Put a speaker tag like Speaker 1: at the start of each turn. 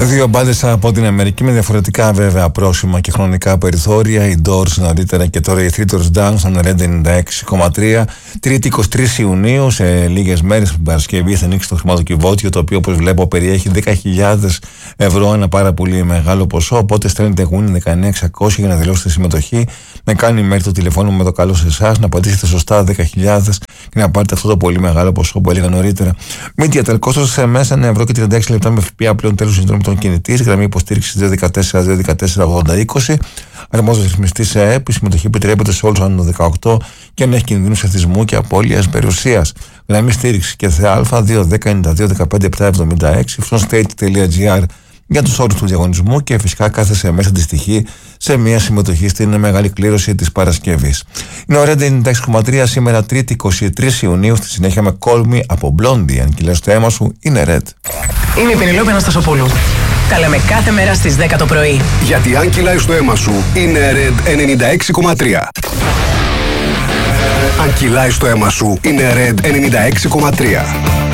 Speaker 1: Δύο μπάντες από την Αμερική με διαφορετικά βέβαια πρόσημα και χρονικά περιθώρια. Οι Doors νωρίτερα και τώρα οι Three Doors Down στον Red 96,3. Τρίτη 23 Ιουνίου, σε λίγες μέρες από την Παρασκευή, θα ανοίξει το χρηματοκιβώτιο, το οποίο όπως βλέπω περιέχει 10.000 ευρώ, ένα πάρα πολύ μεγάλο ποσό. Οπότε στέλνετε γούνι 19600 για να δηλώσετε συμμετοχή. Με κάνει μέρη το τηλεφώνημα με το καλό σε εσάς, να πατήσετε σωστά 10.000 και να πάρετε αυτό το πολύ μεγάλο ποσό που έλεγα νωρίτερα. Media κόστος σε μέσα 1 ευρώ και 36 λεπτά με ΦΠΑ πλέον τέλος συνδρόμου κινητής, γραμμή υποστήριξης 214-214-80-20. Αρμόδιος ρυθμιστής σε ΑΕΠ. Η συμμετοχή επιτρέπεται σε όλους άνω των 18 και αν έχει κινδύνους εθισμού και απώλειας περιουσίας. Γραμμή στήριξη και ΘΑ 210-92-15-776. Frontstate.gr για τους όρους του διαγωνισμού και φυσικά κάθε σε μέσα αντιστοιχεί σε μια συμμετοχή στην μεγάλη κλήρωση της Παρασκευής. Είναι ο Red 96,3 σήμερα Τρίτη 23 Ιουνίου, στη συνέχεια με Call Me από Blondie. Αν κυλάς το αίμα σου, είναι Red.
Speaker 2: Είμαι η Πενελόπη Αναστασοπούλου. Τα λέμε κάθε μέρα στις 10 το πρωί.
Speaker 3: Γιατί αν κυλάει στο αίμα σου, είναι Red 96,3. Αν κυλάει στο αίμα σου, είναι Red 96,3.